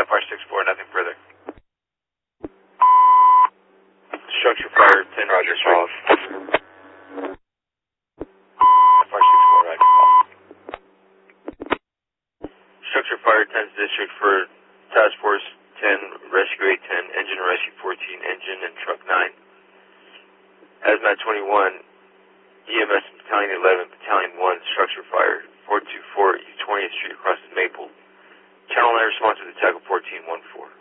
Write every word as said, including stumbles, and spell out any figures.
F R six four, nothing further. Structure fire, ten Roger, Charles. F R six four, Roger, call. Structure fire, tenth district for Task Force ten, Rescue eight ten, Engine Rescue fourteen, Engine and Truck nine. Hazmat twenty-one, E M S Battalion eleven, Battalion one, Structure fire, four two four East twentieth Street across the Maple. Channel nine responsive to Tackle fourteen one four.